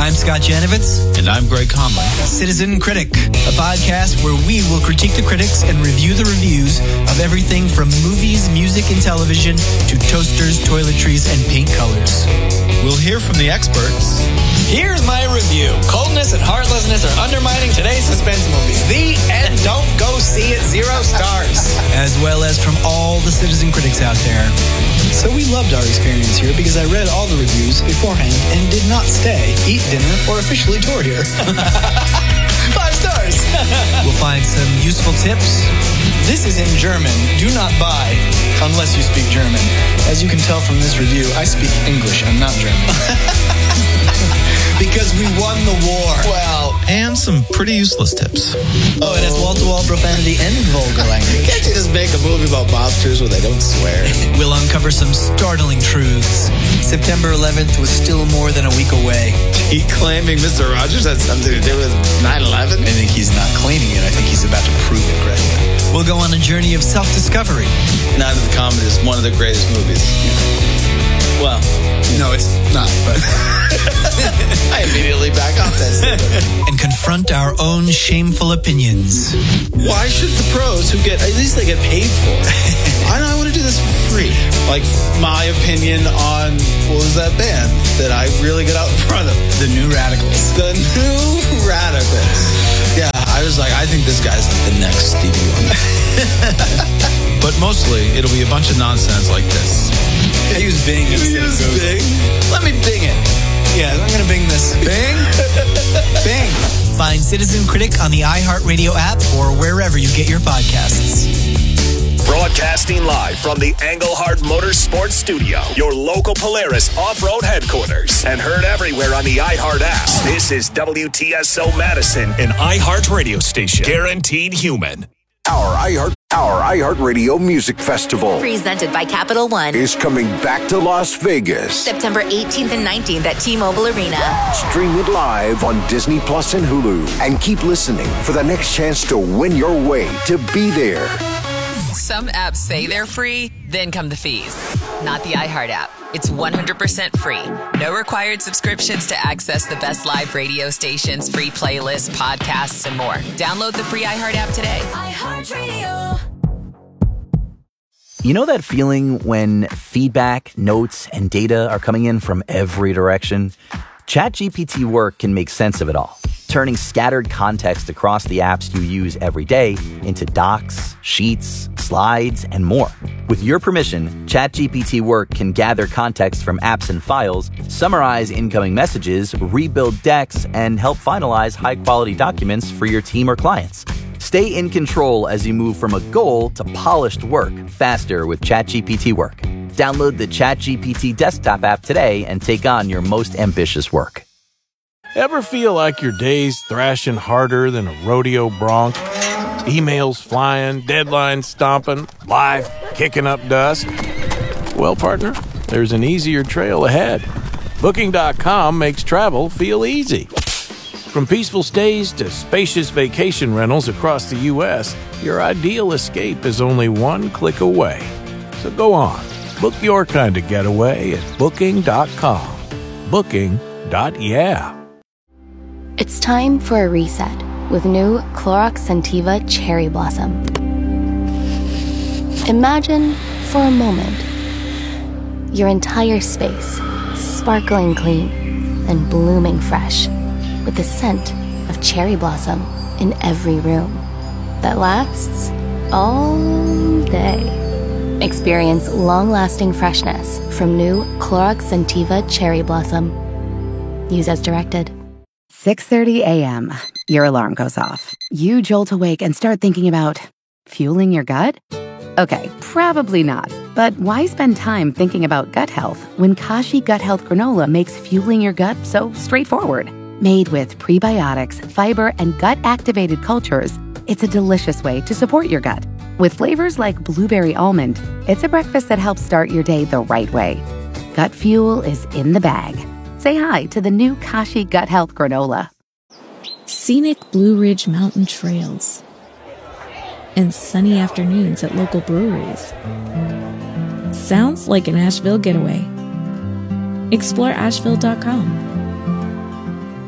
I'm Scott Janovitz. And I'm Greg Conley. Citizen Critic, a podcast where we will critique the critics and review the reviews of everything from movies, music, and television to toasters, toiletries, and paint colors. We'll hear from the experts. Here's my review. Coldness and heartlessness are undermining today's suspense movies. The end. Don't go see it. 0 stars. As well as from all the citizen critics out there. So we loved our experience here because I read all the reviews beforehand and did not stay, eat dinner, or officially tour here. 5 stars. We'll find some useful tips. This is in German. Do not buy unless you speak German. As you can tell from this review, I speak English. I'm not German. Because we won the war. Well, and some pretty useless tips. Oh, it has wall-to-wall profanity and vulgar language. Can't you just make a movie about mobsters where they don't swear? We'll uncover some startling truths. September 11th was still more than a week away. He claiming Mr. Rogers had something to do with 9/11? I think he's not claiming it. I think he's about to prove it, Greg. We'll go on a journey of self-discovery. Night of the Comet is one of the greatest movies. Well, No, it's not, but I immediately back off that statement. And confront our own shameful opinions. Why should the pros who get, at least they get paid for it? I want to do this for free. Like my opinion on, what was that band that I really got out in front of? the New Radicals. The New Radicals. Yeah, I was like, I think this guy's like the next Stevie Wonder. But mostly, it'll be a bunch of nonsense like this. Use Bing instead of Google. Bing? Let me Bing it. Yeah, I'm going to Bing this. Bing? Bing. Find Citizen Critic on the iHeartRadio app or wherever you get your podcasts. Broadcasting live from the Engelhard Motorsports Studio, your local Polaris off-road headquarters, and heard everywhere on the iHeart app. This is WTSO Madison, an iHeart radio station, guaranteed human. Our iHeartRadio Music Festival Presented by Capital One. is coming back to Las Vegas. September 18th and 19th at T-Mobile Arena. Stream it live on Disney Plus and Hulu. And keep listening for the next chance to win your way to be there. Some apps say they're free, then come the fees. Not the iHeart app. It's 100% free. No required subscriptions to access the best live radio stations, free playlists, podcasts, and more. Download the free iHeart app today. iHeartRadio. You know that feeling when feedback, notes, and data are coming in from every direction? ChatGPT Work can make sense of it all, turning scattered context across the apps you use every day into docs, sheets, slides, and more. With your permission, ChatGPT Work can gather context from apps and files, summarize incoming messages, rebuild decks, and help finalize high-quality documents for your team or clients. Stay in control as you move from a goal to polished work faster with ChatGPT Work. Download the ChatGPT desktop app today and take on your most ambitious work. Ever feel like your day's thrashing harder than a rodeo bronc? Emails flying, deadlines stomping, life kicking up dust? Well, partner, there's an easier trail ahead. Booking.com makes travel feel easy. From peaceful stays to spacious vacation rentals across the U.S., your ideal escape is only one click away. So go on, book your kind of getaway at Booking.com. Booking.yeah. It's time for a reset with new Clorox Scentiva Cherry Blossom. Imagine, for a moment, your entire space sparkling clean and blooming fresh with the scent of cherry blossom in every room that lasts all day. Experience long-lasting freshness from new Clorox Scentiva Cherry Blossom. Use as directed. 6:30 a.m. Your alarm goes off. You jolt awake and start thinking about fueling your gut? Okay, probably not. But why spend time thinking about gut health when Kashi Gut Health Granola makes fueling your gut so straightforward? Made with prebiotics, fiber, and gut-activated cultures, it's a delicious way to support your gut. With flavors like blueberry almond, it's a breakfast that helps start your day the right way. Gut fuel is in the bag. Say hi to the new Kashi Gut Health Granola. Scenic Blue Ridge Mountain trails and sunny afternoons at local breweries. Sounds like an Asheville getaway. Explore Asheville.com.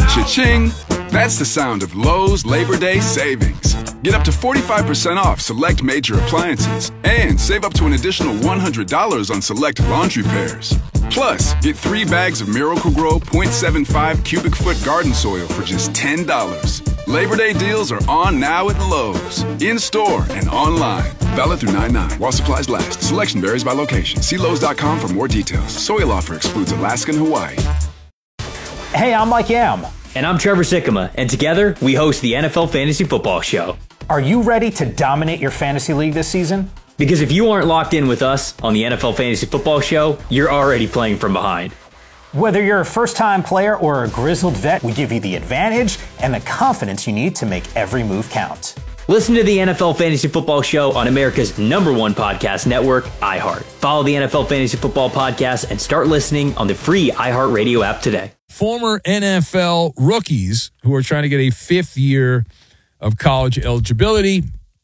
Cha-ching! That's the sound of Lowe's Labor Day savings. Get up to 45% off select major appliances and save up to an additional $100 on select laundry pairs. Plus, get 3 bags of Miracle-Gro 0.75 cubic foot garden soil for just $10. Labor Day deals are on now at Lowe's, in-store and online. Valid through 9/9 while supplies last. Selection varies by location. See Lowe's.com for more details. Soil offer excludes Alaska and Hawaii. Hey, I'm Mike Yam. And I'm Trevor Sikkema, and together we host the NFL Fantasy Football Show. Are you ready to dominate your fantasy league this season? Because if you aren't locked in with us on the NFL Fantasy Football Show, you're already playing from behind. Whether you're a first-time player or a grizzled vet, we give you the advantage and the confidence you need to make every move count. Listen to the NFL Fantasy Football Show on America's #1 podcast network, iHeart. Follow the NFL Fantasy Football Podcast and start listening on the free iHeartRadio app today. Former NFL rookies who are trying to get a 5th year of college eligibility.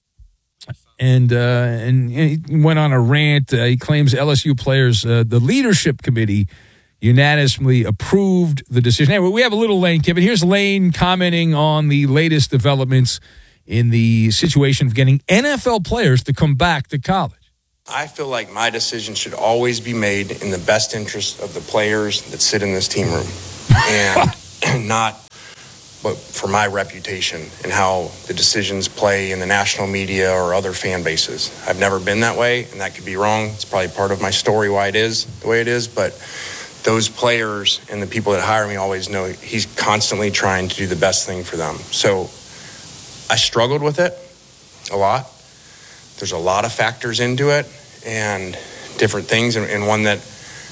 And he went on a rant. He claims LSU players, the leadership committee, unanimously approved the decision. Anyway, we have a little Lane Kiffin. Here's Lane commenting on the latest developments in the situation of getting NFL players to come back to college. I feel like my decision should always be made in the best interest of the players that sit in this team room and not but for my reputation and how the decisions play in the national media or other fan bases. I've never been that way, and that could be wrong. It's probably part of my story why it is the way it is, but those players and the people that hire me always know he's constantly trying to do the best thing for them. So I struggled with it a lot. There's a lot of factors into it and different things. And one that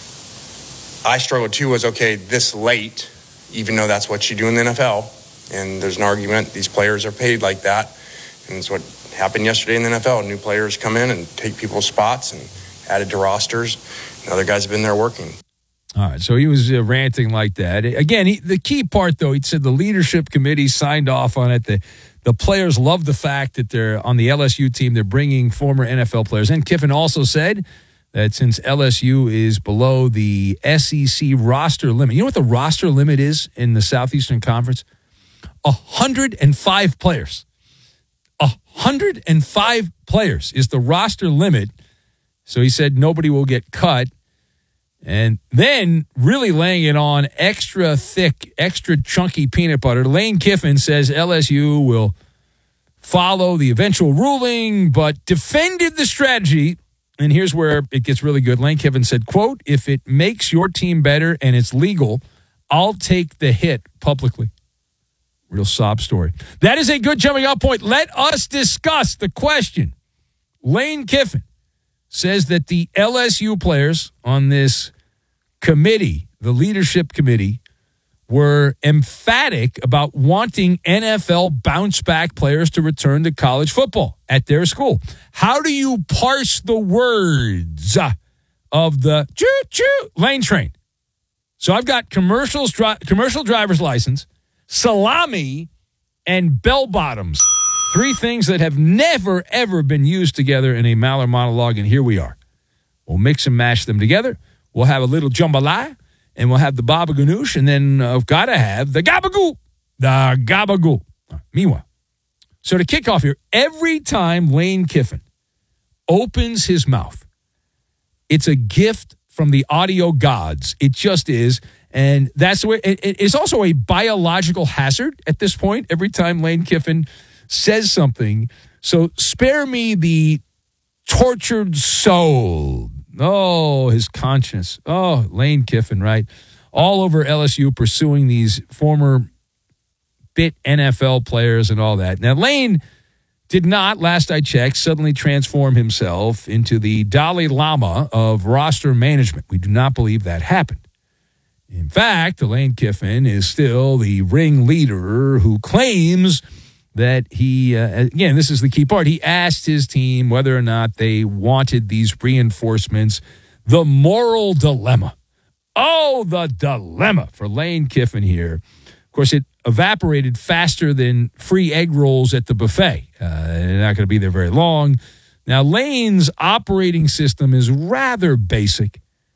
I struggled too was, okay, this late, even though that's what you do in the NFL, and there's an argument, these players are paid like that. And it's what happened yesterday in the NFL. New players come in and take people's spots and added to rosters. And other guys have been there working. All right, so he was ranting like that. Again, the key part, though, he said the leadership committee signed off on it. The players love the fact that they're on the LSU team. They're bringing former NFL players. And Kiffin also said that since LSU is below the SEC roster limit, you know what the roster limit is in the Southeastern Conference? 105 players. 105 players is the roster limit. So he said nobody will get cut. And then really laying it on extra thick, extra chunky peanut butter. Lane Kiffin says LSU will follow the eventual ruling, but defended the strategy. And here's where it gets really good. Lane Kiffin said, quote, "If it makes your team better and it's legal, I'll take the hit publicly." Real sob story. That is a good jumping off point. Let us discuss the question. Lane Kiffin says that the LSU players on this committee, the leadership committee, were emphatic about wanting NFL bounce-back players to return to college football at their school. How do you parse the words of the choo-choo Lane train? So I've got commercial driver's license, salami, and bell-bottoms. 3 things that have never, ever been used together in a Maller monologue, and here we are. We'll mix and mash them together. We'll have a little jambalaya, and we'll have the baba ganoush, and then I've got to have the gabagoo. The gabagoo. Meanwhile, so to kick off here, every time Lane Kiffin opens his mouth, it's a gift from the audio gods. It just is. And that's the way it's also a biological hazard at this point. Every time Lane Kiffin says something. So spare me the tortured soul. Oh, his conscience. Oh, Lane Kiffin, right? All over LSU pursuing these former bit NFL players and all that. Now, Lane did not, last I checked, suddenly transform himself into the Dalai Lama of roster management. We do not believe that happened. In fact, Lane Kiffin is still the ringleader who claims that he, again, this is the key part, he asked his team whether or not they wanted these reinforcements. The moral dilemma. Oh, the dilemma for Lane Kiffin here. Of course, it evaporated faster than free egg rolls at the buffet. They're not going to be there very long. Now, Lane's operating system is rather basic.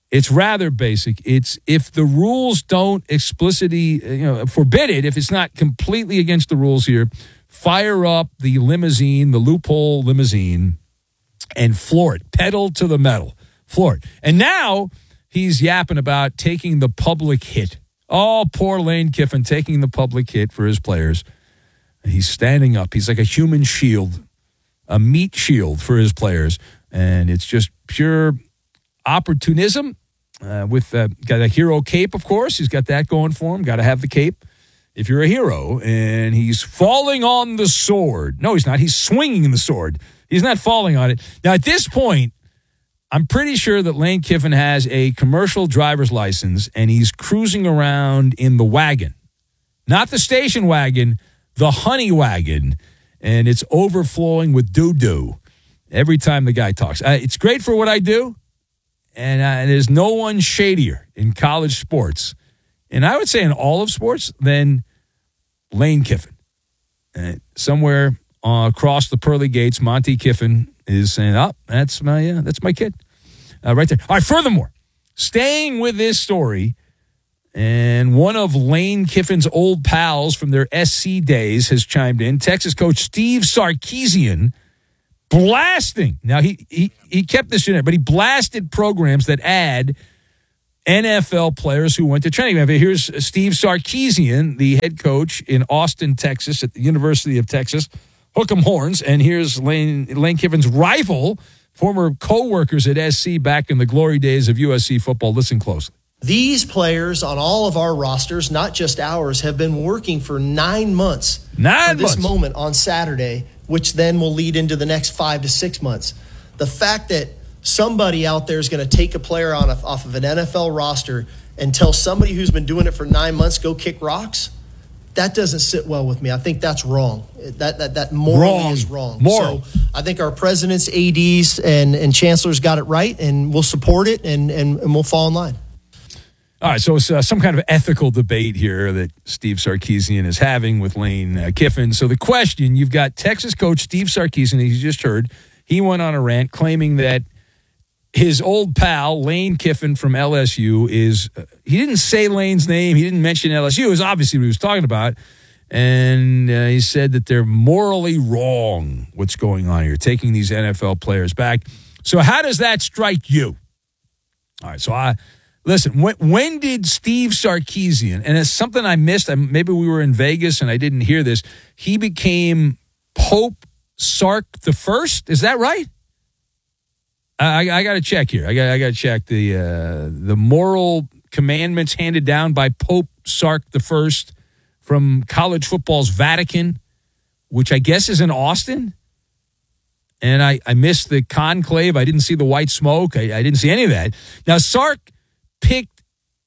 It's rather basic. It's if the rules don't explicitly, forbid it, if it's not completely against the rules here, fire up the limousine, the loophole limousine, and floor it. Pedal to the metal. Floor it. And now he's yapping about taking the public hit. Oh, poor Lane Kiffin taking the public hit for his players. He's standing up. He's like a human shield, a meat shield for his players. And it's just pure opportunism with got a hero cape, of course. He's got that going for him. Got to have the cape if you're a hero. And he's falling on the sword. No, he's not. He's swinging the sword. He's not falling on it. Now, at this point, I'm pretty sure that Lane Kiffin has a commercial driver's license, and he's cruising around in the wagon. Not the station wagon, the honey wagon, and it's overflowing with doo-doo every time the guy talks. It's great for what I do, and there's no one shadier in college sports, and I would say in all of sports, than Lane Kiffin. Somewhere across the pearly gates, Monty Kiffin is saying, "Oh, that's my kid," right there. All right. Furthermore, staying with this story, and one of Lane Kiffin's old pals from their SC days has chimed in. Texas coach Steve Sarkisian blasting. Now he kept this in there, but he blasted programs that add NFL players who went to training camp. Here's Steve Sarkisian, the head coach in Austin, Texas, at the University of Texas. Hook 'em horns. And here's Lane Kiffin's rival, former co-workers at SC back in the glory days of USC football. Listen closely. These players on all of our rosters, not just ours, have been working for 9 months for this moment on Saturday, which then will lead into the next 5 to 6 months. The fact that somebody out there is going to take a player off of an NFL roster and tell somebody who's been doing it for 9 months, go kick rocks, that doesn't sit well with me. I think that's wrong. That morally is wrong. So I think our presidents, ADs, and chancellors got it right, and we'll support it, and we'll fall in line. All right, so it's some kind of ethical debate here that Steve Sarkisian is having with Lane Kiffin. So the question, you've got Texas coach Steve Sarkisian, as you just heard. He went on a rant claiming that his old pal, Lane Kiffin from LSU, he didn't say Lane's name. He didn't mention LSU. It was obviously what he was talking about. And he said that they're morally wrong, what's going on here, taking these NFL players back. So how does that strike you? All right, so listen, when did Steve Sarkisian, and it's something I missed, maybe we were in Vegas and I didn't hear this, he became Pope Sark the First? Is that right? I got to check here. I got to check the moral commandments handed down by Pope Sark the First from college football's Vatican, which I guess is in Austin. And I missed the conclave. I didn't see the white smoke. I didn't see any of that. Now, Sark picked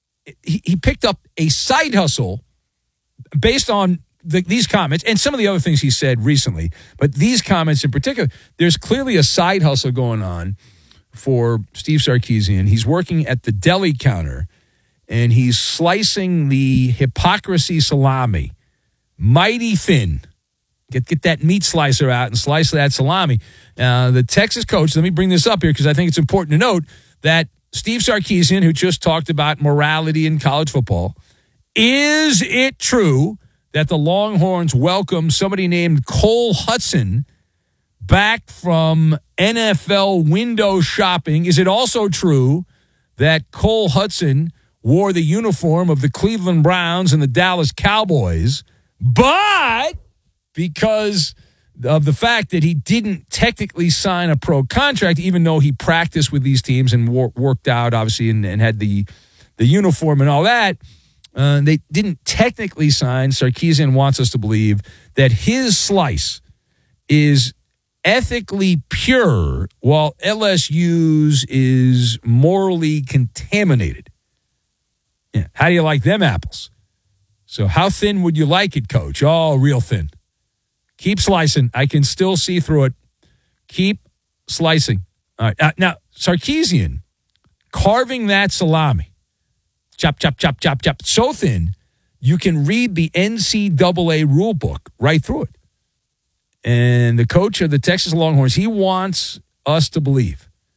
up a side hustle based on these comments and some of the other things he said recently. But these comments in particular, there's clearly a side hustle going on for Steve Sarkisian. He's working at the deli counter, and he's slicing the hypocrisy salami mighty thin. Get that meat slicer out and slice that salami. The Texas coach, let me bring this up here because I think it's important to note that Steve Sarkisian, who just talked about morality in college football, is it true that the Longhorns welcome somebody named Cole Hudson back from NFL window shopping? Is it also true that Cole Hudson wore the uniform of the Cleveland Browns and the Dallas Cowboys, but because of the fact that he didn't technically sign a pro contract, even though he practiced with these teams and worked out, obviously, and had the uniform and all that, they didn't technically sign. Sarkisian wants us to believe that his slice is ethically pure while LSU's is morally contaminated. Yeah. How do you like them apples? So how thin would you like it, Coach? Oh, real thin. Keep slicing. I can still see through it. Keep slicing. All right. Now, Sarkisian carving that salami. Chop, chop, chop, chop, chop. So thin, you can read the NCAA rule book right through it. And the coach of the Texas Longhorns, he wants us to believe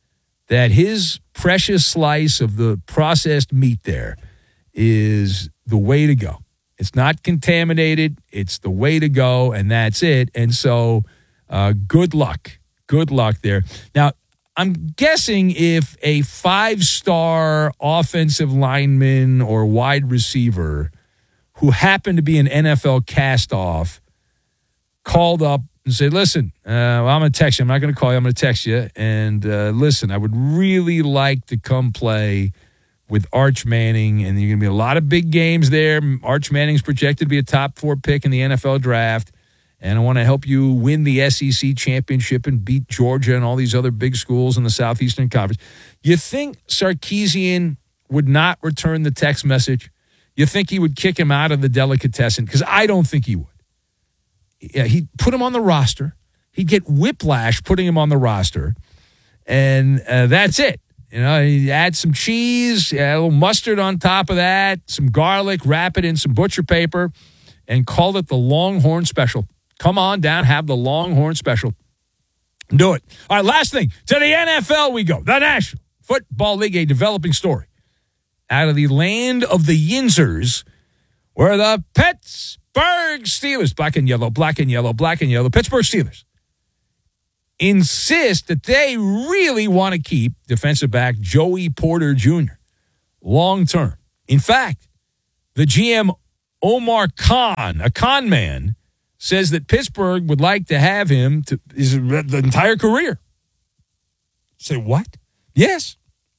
that his precious slice of the processed meat there is the way to go. It's not contaminated. It's the way to go, and that's it. And so good luck. Good luck there. Now, I'm guessing if a 5-star offensive lineman or wide receiver who happened to be an NFL cast-off called up and said, listen, I'm going to text you. I'm not going to call you. I'm going to text you. And listen, I would really like to come play with Arch Manning. And there's going to be a lot of big games there. Arch Manning's projected to be a top 4 pick in the NFL draft. And I want to help you win the SEC championship and beat Georgia and all these other big schools in the Southeastern Conference. You think Sarkisian would not return the text message? You think he would kick him out of the delicatessen? Because I don't think he would. Yeah, he'd put him on the roster. He'd get whiplash putting him on the roster. And that's it. You know, you add some cheese, a little mustard on top of that, some garlic, wrap it in some butcher paper, and call it the Longhorn Special. Come on down, have the Longhorn Special. Do it. All right, last thing. To the NFL we go. The National Football League, a developing story. Out of the land of the Yinzers, where the Pittsburgh Steelers, black and yellow, Pittsburgh Steelers, insist that they really want to keep defensive back Joey Porter Jr. long term. In fact, the GM Omar Khan, a con man, says that Pittsburgh would like to have him the entire career. Say what? Yes.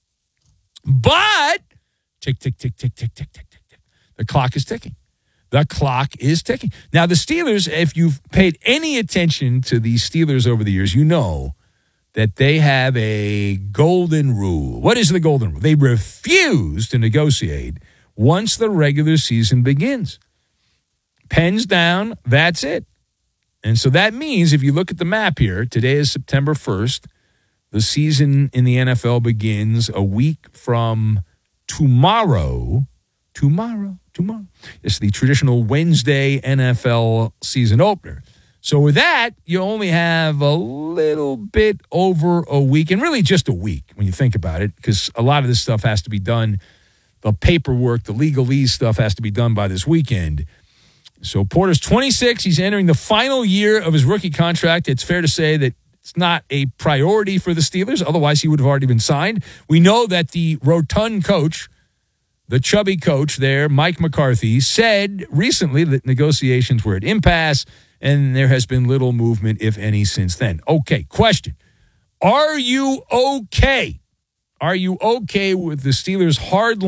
But tick, tick, tick, tick, tick, tick, tick, tick, tick. The clock is ticking. The clock is ticking. Now, the Steelers, if you've paid any attention to the Steelers over the years, you know that they have a golden rule. What is the golden rule? They refuse to negotiate once the regular season begins. Pens down, that's it. And so that means if you look at the map here, today is September 1st. The season in the NFL begins a week from tomorrow. It's the traditional Wednesday NFL season opener. So with that, you only have a little bit over a week, and really just a week when you think about it, because a lot of this stuff has to be done. The paperwork, the legalese stuff has to be done by this weekend. So Porter's 26. He's entering the final year of his rookie contract. It's fair to say that it's not a priority for the Steelers. Otherwise, he would have already been signed. We know that the rotund coach, the chubby coach there, Mike McCarthy, said recently that negotiations were at impasse, and there has been little movement, if any, since then. Okay, question. Are you okay? Are you okay with the Steelers'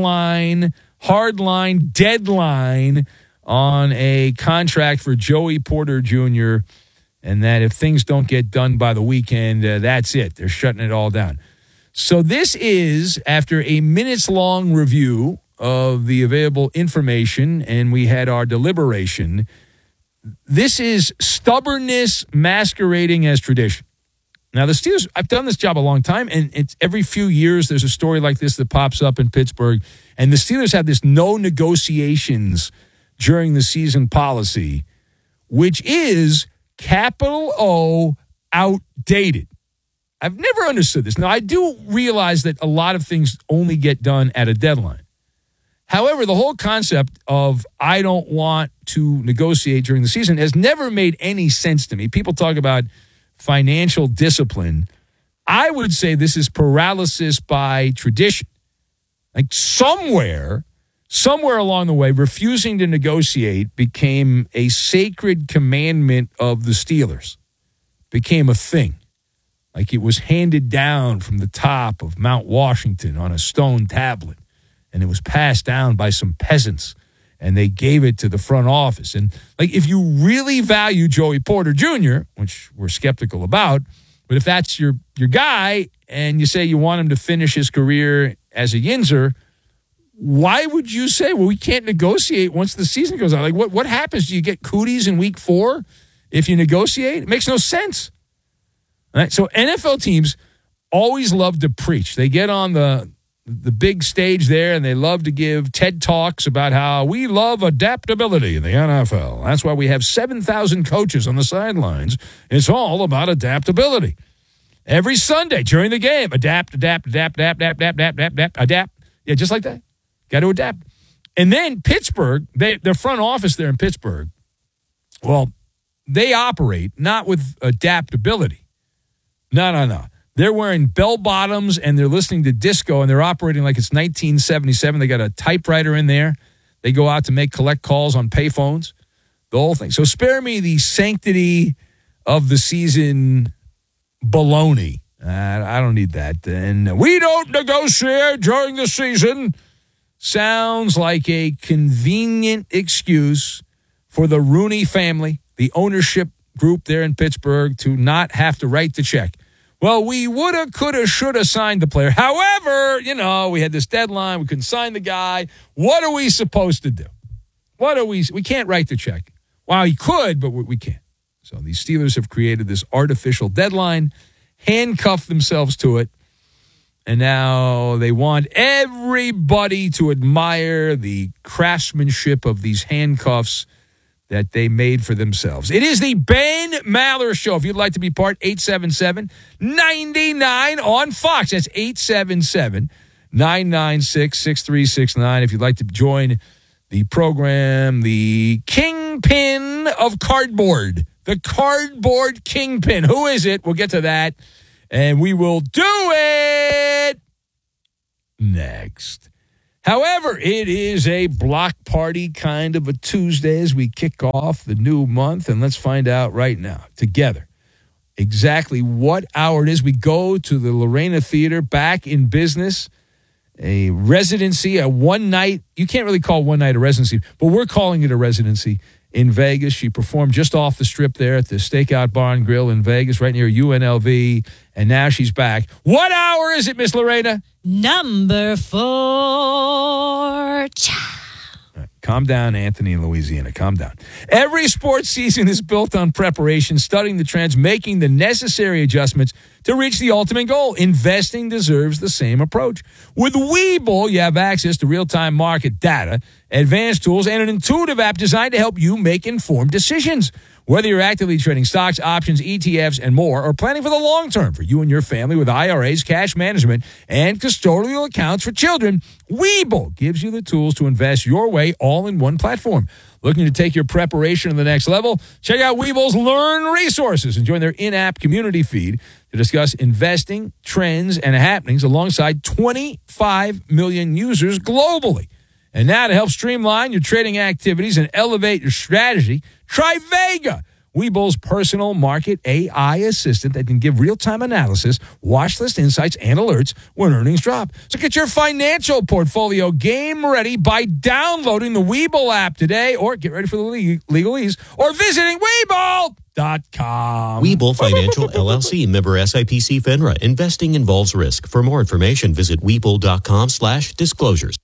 hardline deadline on a contract for Joey Porter Jr., and that if things don't get done by the weekend, that's it. They're shutting it all down. So this is, after a minutes-long review of the available information, and we had our deliberation, this is stubbornness masquerading as tradition. Now, the Steelers, I've done this job a long time, and it's every few years there's a story like this that pops up in Pittsburgh, and the Steelers have this no negotiations during the season policy, which is capital O, outdated. I've never understood this. Now, I do realize that a lot of things only get done at a deadline. However, the whole concept of I don't want to negotiate during the season has never made any sense to me. People talk about financial discipline. I would say this is paralysis by tradition. Like somewhere along the way, refusing to negotiate became a sacred commandment of the Steelers, became a thing. Like it was handed down from the top of Mount Washington on a stone tablet, and it was passed down by some peasants, and they gave it to the front office. And like, if you really value Joey Porter Jr., which we're skeptical about, but if that's your guy, and you say you want him to finish his career as a Yinzer, why would you say, well, we can't negotiate once the season goes on? Like, what happens? Do you get cooties in week 4 if you negotiate? It makes no sense. All right? So NFL teams always love to preach. They get on the big stage there, and they love to give TED Talks about how we love adaptability in the NFL. That's why we have 7,000 coaches on the sidelines. It's all about adaptability. Every Sunday during the game, adapt. Yeah, just like that. Got to adapt. And then Pittsburgh, their front office there in Pittsburgh, well, they operate not with adaptability. No. They're wearing bell-bottoms, and they're listening to disco, and they're operating like it's 1977. They got a typewriter in there. They go out to collect calls on payphones, the whole thing. So spare me the sanctity of the season baloney. I don't need that. And we don't negotiate during the season. Sounds like a convenient excuse for the Rooney family, the ownership group there in Pittsburgh, to not have to write the check. Well, we woulda, coulda, shoulda signed the player. However, we had this deadline. We couldn't sign the guy. What are we supposed to do? We can't write the check. Well, he could, but we can't. So these Steelers have created this artificial deadline, handcuffed themselves to it, and now they want everybody to admire the craftsmanship of these handcuffs that they made for themselves. It is the Ben Maller Show. If you'd like to be part, 877-99 on Fox. That's 877-996-6369. If you'd like to join the program, the Kingpin of Cardboard, the Cardboard Kingpin. Who is it? We'll get to that, and we will do it next. However, it is a block party kind of a Tuesday as we kick off the new month, and let's find out right now together exactly what hour it is. We go to the Lorena Theater, back in business, a residency, a one-night. You can't really call one night a residency, but we're calling it a residency in Vegas. She performed just off the strip there at the Stakeout Bar and Grill in Vegas, right near UNLV, and now she's back. What hour is it, Miss Lorena? Number 4. Right, calm down, Anthony in Louisiana. Calm down. Every sports season is built on preparation, studying the trends, making the necessary adjustments to reach the ultimate goal. Investing deserves the same approach. With Webull, you have access to real-time market data, advanced tools, and an intuitive app designed to help you make informed decisions. Whether you're actively trading stocks, options, ETFs, and more, or planning for the long term for you and your family with IRAs, cash management, and custodial accounts for children, Webull gives you the tools to invest your way all in one platform. Looking to take your preparation to the next level? Check out Webull's Learn resources and join their in-app community feed to discuss investing, trends, and happenings alongside 25 million users globally. And now to help streamline your trading activities and elevate your strategy, try Vega, Webull's personal market AI assistant that can give real-time analysis, watch list insights, and alerts when earnings drop. So get your financial portfolio game ready by downloading the Webull app today, or get ready for the legalese, or visiting Webull.com. Webull Financial LLC, member SIPC FINRA. Investing involves risk. For more information, visit Webull.com/disclosures.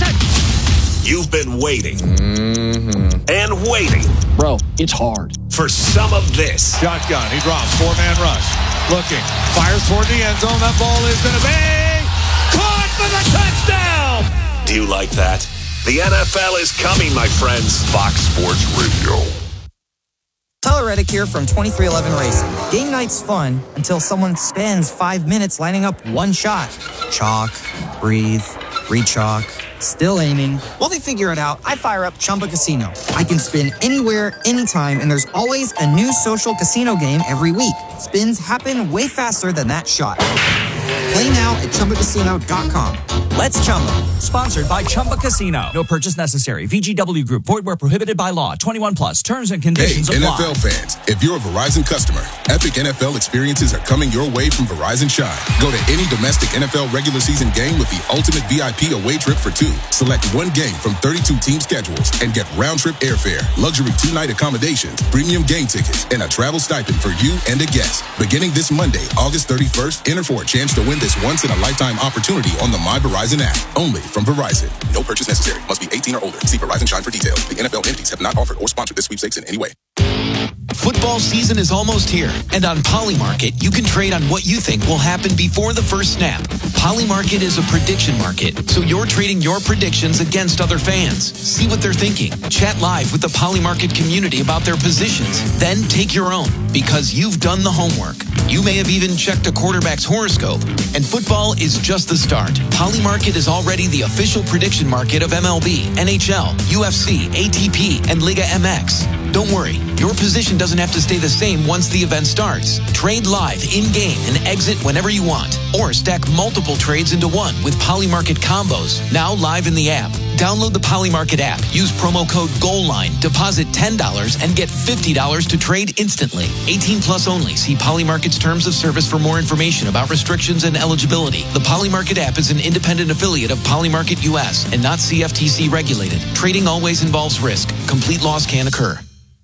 You've been waiting and waiting. Bro, it's hard. For some of this. Shotgun, he drops, 4-man rush. Looking, fires toward the end zone. That ball is going to be caught for the touchdown. Do you like that? The NFL is coming, my friends. Fox Sports Radio. Tyler Reddick here from 2311 Racing. Game night's fun until someone spends 5 minutes lining up one shot. Chalk, breathe, re-chalk, still aiming. While they figure it out, I fire up Chumba Casino. I can spin anywhere, anytime, and there's always a new social casino game every week. Spins happen way faster than that shot. Play now at ChumbaCasino.com. Let's Chumba. Sponsored by Chumba Casino. No purchase necessary. VGW Group. Void where prohibited by law. 21 plus. Terms and conditions apply. NFL fans, if you're a Verizon customer, epic NFL experiences are coming your way from Verizon Shine. Go to any domestic NFL regular season game with the ultimate VIP away trip for two. Select one game from 32 team schedules and get round-trip airfare, luxury two-night accommodations, premium game tickets, and a travel stipend for you and a guest. Beginning this Monday, August 31st, enter for a chance to win this once-in-a-lifetime opportunity on the My Verizon app. Only from Verizon. No purchase necessary. Must be 18 or older. See Verizon Shine for details. The NFL entities have not offered or sponsored this sweepstakes in any way. Football season is almost here, and on Polymarket, you can trade on what you think will happen before the first snap. Polymarket is a prediction market, so you're trading your predictions against other fans. See what they're thinking. Chat live with the Polymarket community about their positions. Then take your own, because you've done the homework. You may have even checked a quarterback's horoscope. And football is just the start. Polymarket is already the official prediction market of MLB, NHL, UFC, ATP, and Liga MX. Don't worry, your position doesn't have to stay the same once the event starts. Trade live, in-game, and exit whenever you want. Or stack multiple trades into one with Polymarket combos, now live in the app. Download the Polymarket app, use promo code GOALLINE, deposit $10, and get $50 to trade instantly. 18 plus only. See Polymarket's terms of service for more information about restrictions and eligibility. The Polymarket app is an independent affiliate of Polymarket US and not CFTC regulated. Trading always involves risk. Complete loss can occur.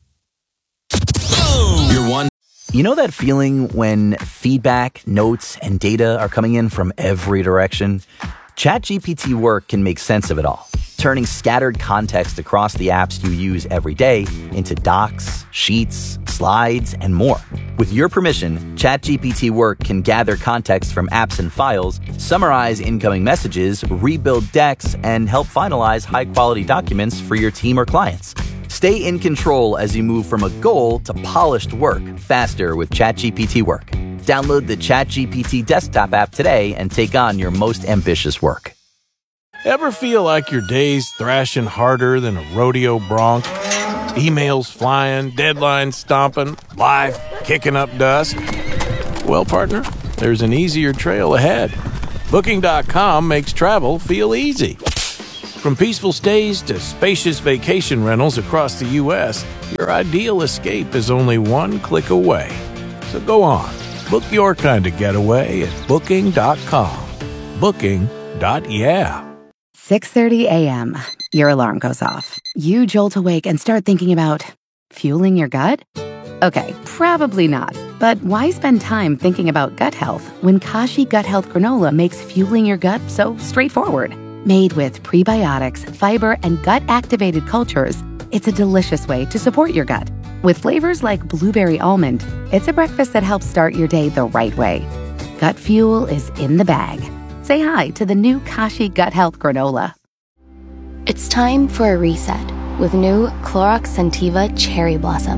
You're one. You know that feeling when feedback, notes, and data are coming in from every direction? ChatGPT Work can make sense of it all, turning scattered context across the apps you use every day into docs, sheets, slides, and more. With your permission, ChatGPT Work can gather context from apps and files, summarize incoming messages, rebuild decks, and help finalize high-quality documents for your team or clients. Stay in control as you move from a goal to polished work faster with ChatGPT Work. Download the ChatGPT desktop app today and take on your most ambitious work. Ever feel like your day's thrashing harder than a rodeo bronc? Emails flying, deadlines stomping, life kicking up dust? Well, partner, there's an easier trail ahead. Booking.com makes travel feel easy. From peaceful stays to spacious vacation rentals across the U.S., your ideal escape is only one click away. So go on, book your kind of getaway at Booking.com. Booking.yeah. 6:30 a.m. Your alarm goes off. You jolt awake and start thinking about fueling your gut? Okay, probably not. But why spend time thinking about gut health when Kashi Gut Health Granola makes fueling your gut so straightforward? Made with prebiotics, fiber, and gut-activated cultures, it's a delicious way to support your gut. With flavors like blueberry almond, it's a breakfast that helps start your day the right way. Gut fuel is in the bag. Say hi to the new Kashi Gut Health Granola. It's time for a reset with new Clorox Scentiva Cherry Blossom.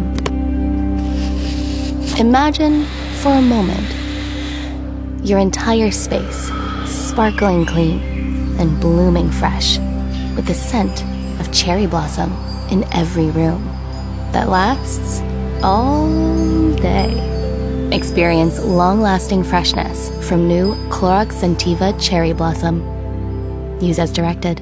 Imagine, for a moment, your entire space sparkling clean and blooming fresh with the scent of cherry blossom in every room that lasts all day. Experience long-lasting freshness from new Clorox Scentiva Cherry Blossom. Use as directed.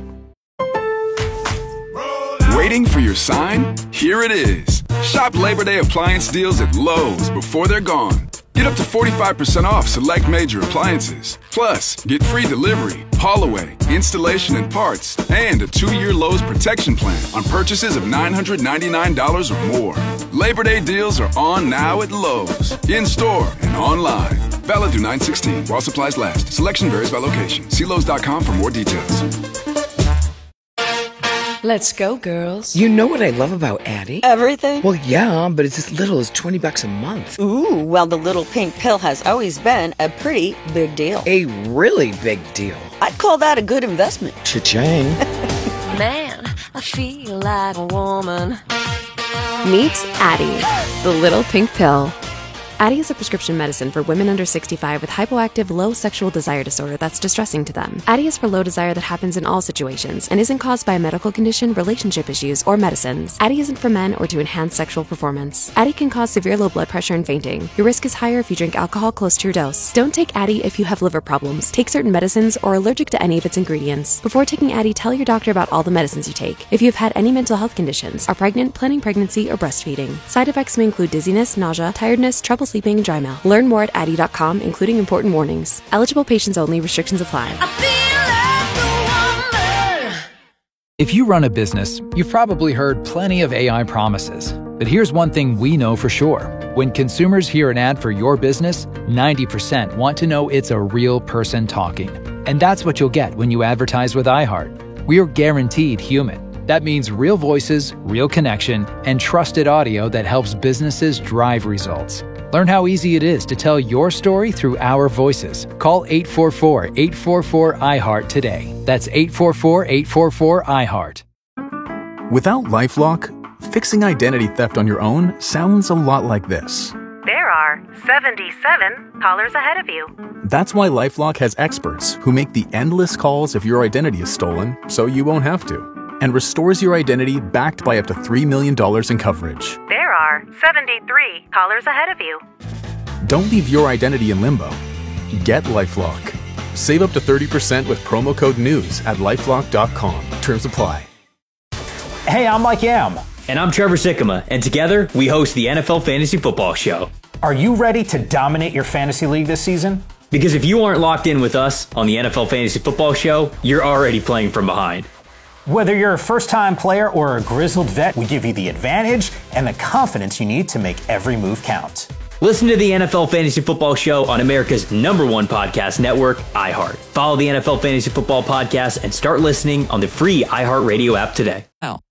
Waiting for your sign? Here it is. Shop Labor Day appliance deals at Lowe's before they're gone. Get up to 45% off select major appliances. Plus, get free delivery, haul away, installation and parts, and a 2-year Lowe's protection plan on purchases of $999 or more. Labor Day deals are on now at Lowe's, in-store and online. Valid through 9/16 while supplies last. Selection varies by location. See Lowes.com for more details. Let's go, girls. You know what I love about Addie? Everything? Well, yeah, but it's as little as $20 a month. Ooh, well, the little pink pill has always been a pretty big deal. A really big deal. I'd call that a good investment. Cha-ching. Man, I feel like a woman. Meet Addie, the little pink pill. Addie is a prescription medicine for women under 65 with hypoactive, low sexual desire disorder that's distressing to them. Addie is for low desire that happens in all situations and isn't caused by a medical condition, relationship issues, or medicines. Addie isn't for men or to enhance sexual performance. Addie can cause severe low blood pressure and fainting. Your risk is higher if you drink alcohol close to your dose. Don't take Addie if you have liver problems, take certain medicines, or are allergic to any of its ingredients. Before taking Addie, tell your doctor about all the medicines you take. If you have had any mental health conditions, are pregnant, planning pregnancy, or breastfeeding. Side effects may include dizziness, nausea, tiredness, trouble sleeping, and dry mouth. Learn more at Addie.com, including important warnings. Eligible patients only. Restrictions apply. If you run a business, you've probably heard plenty of AI promises. But here's one thing we know for sure. When consumers hear an ad for your business, 90% want to know it's a real person talking. And that's what you'll get when you advertise with iHeart. We're guaranteed human. That means real voices, real connection, and trusted audio that helps businesses drive results. Learn how easy it is to tell your story through our voices. Call 844-844-iHeart today. That's 844-844-iHeart. Without LifeLock, fixing identity theft on your own sounds a lot like this. There are 77 callers ahead of you. That's why LifeLock has experts who make the endless calls if your identity is stolen, so you won't have to, and restores your identity backed by up to $3 million in coverage. There are 73 callers ahead of you. Don't leave your identity in limbo. Get LifeLock. Save up to 30% with promo code NEWS at LifeLock.com. Terms apply. Hey, I'm Mike Yam. And I'm Trevor Sikkema, and together we host the NFL Fantasy Football Show. Are you ready to dominate your fantasy league this season? Because if you aren't locked in with us on the NFL Fantasy Football Show, you're already playing from behind. Whether you're a first-time player or a grizzled vet, we give you the advantage and the confidence you need to make every move count. Listen to the NFL Fantasy Football Show on America's #1 podcast network, iHeart. Follow the NFL Fantasy Football Podcast and start listening on the free iHeartRadio app today. Wow.